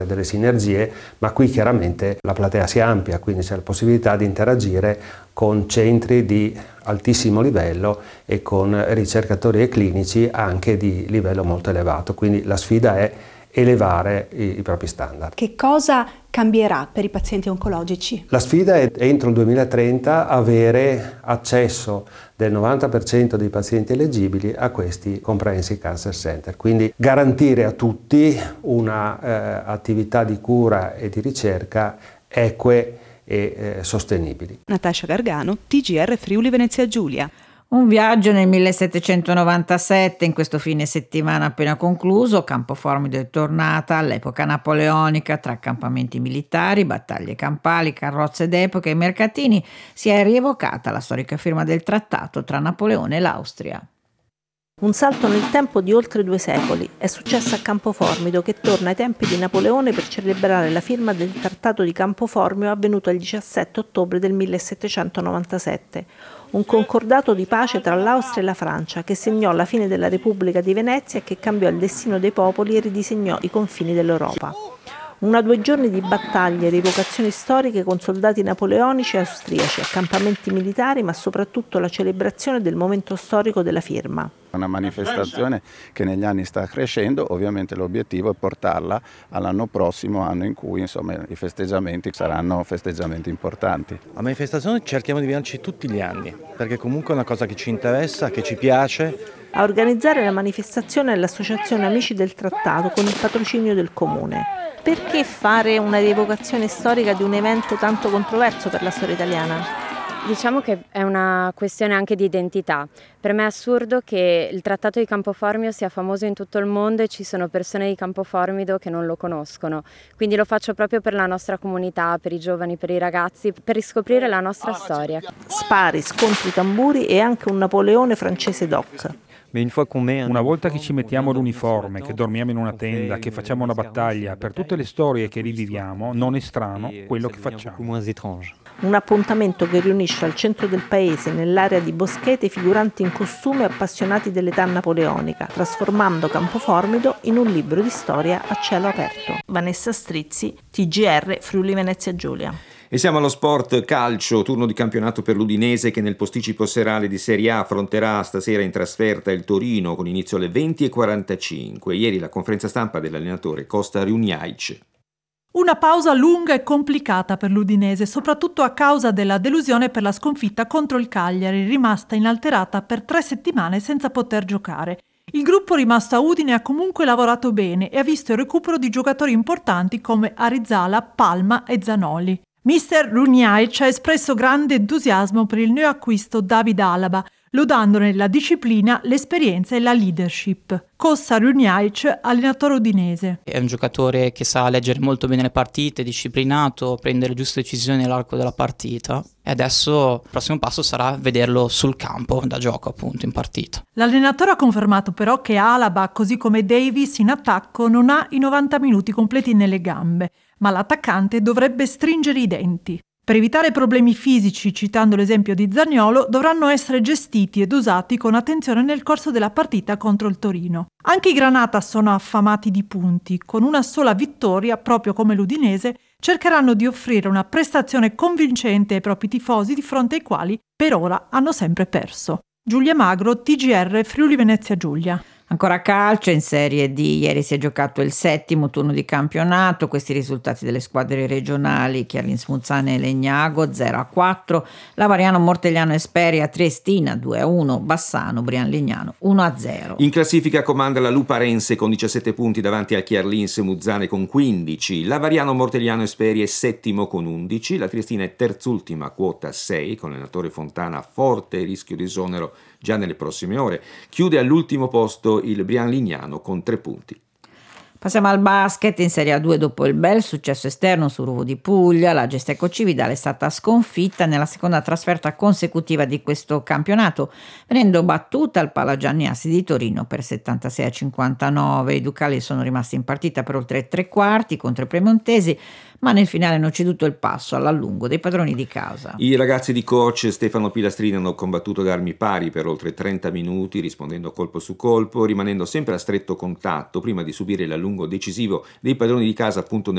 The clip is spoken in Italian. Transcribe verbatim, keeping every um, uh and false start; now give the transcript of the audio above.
delle sinergie, ma qui chiaramente la platea si amplia, quindi c'è la possibilità di interagire con centri di altissimo livello e con ricercatori e clinici anche di livello molto elevato, quindi la sfida è elevare i, i propri standard. Che cosa cambierà per i pazienti oncologici? La sfida è entro il duemilatrenta avere accesso del novanta per cento dei pazienti eleggibili a questi Comprehensive Cancer Center, quindi garantire a tutti una eh, attività di cura e di ricerca eque e eh, sostenibili. Natascia Gargano, T G R Friuli Venezia Giulia. Un viaggio nel millesettecentonovantasette, in questo fine settimana appena concluso. Campoformido è tornata all'epoca napoleonica, tra accampamenti militari, battaglie campali, carrozze d'epoca e mercatini. Si è rievocata la storica firma del trattato tra Napoleone e l'Austria. Un salto nel tempo di oltre due secoli è successo a Campoformido, che torna ai tempi di Napoleone per celebrare la firma del Trattato di Campoformio avvenuto il diciassette ottobre del millesettecentonovantasette, un concordato di pace tra l'Austria e la Francia che segnò la fine della Repubblica di Venezia e che cambiò il destino dei popoli e ridisegnò i confini dell'Europa. Una due giorni di battaglie e rievocazioni storiche con soldati napoleonici e austriaci, accampamenti militari, ma soprattutto la celebrazione del momento storico della firma. Una manifestazione che negli anni sta crescendo, ovviamente l'obiettivo è portarla all'anno prossimo, anno in cui insomma, i festeggiamenti saranno festeggiamenti importanti. La manifestazione cerchiamo di venirci tutti gli anni, perché comunque è una cosa che ci interessa, che ci piace. A organizzare la manifestazione è l'associazione Amici del Trattato con il patrocinio del Comune. Perché fare una rievocazione storica di un evento tanto controverso per la storia italiana? Diciamo che è una questione anche di identità. Per me è assurdo che il Trattato di Campoformio sia famoso in tutto il mondo e ci sono persone di Campoformido che non lo conoscono. Quindi lo faccio proprio per la nostra comunità, per i giovani, per i ragazzi, per riscoprire la nostra storia. Spari, scontri, tamburi e anche un Napoleone francese doc. Una volta che ci mettiamo l'uniforme, che dormiamo in una tenda, che facciamo una battaglia, per tutte le storie che riviviamo, non è strano quello che facciamo. Un appuntamento che riunisce al centro del paese, nell'area di Boschete, figuranti in costume appassionati dell'età napoleonica, trasformando Campoformido in un libro di storia a cielo aperto. Vanessa Strizzi, T G R Friuli Venezia Giulia. E siamo allo sport calcio, turno di campionato per l'Udinese che nel posticipo serale di Serie A affronterà stasera in trasferta il Torino con inizio alle venti e quarantacinque. Ieri la conferenza stampa dell'allenatore Costa Riuniaic. Una pausa lunga e complicata per l'Udinese, soprattutto a causa della delusione per la sconfitta contro il Cagliari, rimasta inalterata per tre settimane senza poter giocare. Il gruppo rimasto a Udine ha comunque lavorato bene e ha visto il recupero di giocatori importanti come Arizala, Palma e Zanoli. Mister Riuniaic ha espresso grande entusiasmo per il neoacquisto David Alaba, lodandone la disciplina, l'esperienza e la leadership. Costa Riuniaic, allenatore udinese. È un giocatore che sa leggere molto bene le partite, disciplinato, prendere le giuste decisioni all'arco della partita. E adesso il prossimo passo sarà vederlo sul campo, da gioco appunto, in partita. L'allenatore ha confermato però che Alaba, così come Davis in attacco, non ha i novanta minuti completi nelle gambe, ma l'attaccante dovrebbe stringere i denti. Per evitare problemi fisici, citando l'esempio di Zaniolo, dovranno essere gestiti ed usati con attenzione nel corso della partita contro il Torino. Anche i Granata sono affamati di punti. Con una sola vittoria, proprio come l'Udinese, cercheranno di offrire una prestazione convincente ai propri tifosi di fronte ai quali, per ora, hanno sempre perso. Giulia Magro, T G R Friuli Venezia Giulia. Ancora calcio, in Serie D ieri si è giocato il settimo turno di campionato, questi risultati delle squadre regionali: Chiarins Muzzane e Legnago zero a quattro, Lavariano Mortegliano Esperia Triestina due a uno, Bassano Brian Legnano uno a zero. In classifica comanda la Luparense con diciassette punti davanti al Chiarlins Muzzane con quindici, Lavariano Mortegliano Esperia è settimo con undici, la Triestina è terzultima quota sei con l'allenatore Fontana a forte rischio di esonero già nelle prossime ore, chiude all'ultimo posto il Brian Lignano con tre punti. Passiamo al basket. In Serie A due, dopo il bel successo esterno su Ruvo di Puglia, la Gesteco Cividale è stata sconfitta nella seconda trasferta consecutiva di questo campionato, venendo battuta al Palagianni Assi di Torino per settantasei a cinquantanove. I Ducali sono rimasti in partita per oltre tre quarti contro i Premontesi, ma nel finale hanno ceduto il passo all'allungo dei padroni di casa. I ragazzi di coach Stefano Pilastrini hanno combattuto ad armi pari per oltre trenta minuti, rispondendo colpo su colpo, rimanendo sempre a stretto contatto prima di subire l'allungo decisivo dei padroni di casa appunto